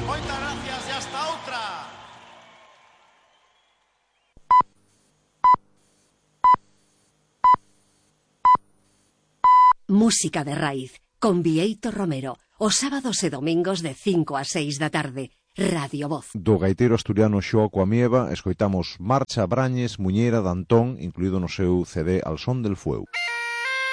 Moitas gracias e hasta outra. Música de raíz, con Bieito Romero, os sábados e domingos de 5 a 6 da tarde. Radio Voz. Do gaiteiro asturiano Xoaco Amieva escoitamos Marcha Brañes, Muñeira, Dantón, incluído no seu CD Al son del fueu.